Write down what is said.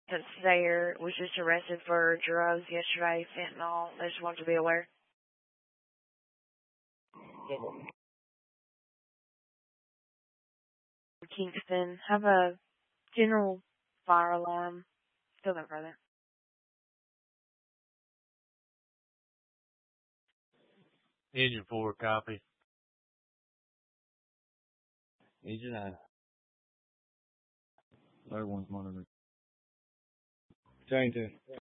That's there was just arrested for drugs yesterday, fentanyl. I just want to be aware. Kingston, have a general fire alarm. Still no further. Engine 4, copy. Engine 9. Third one's monitoring. Chain 2.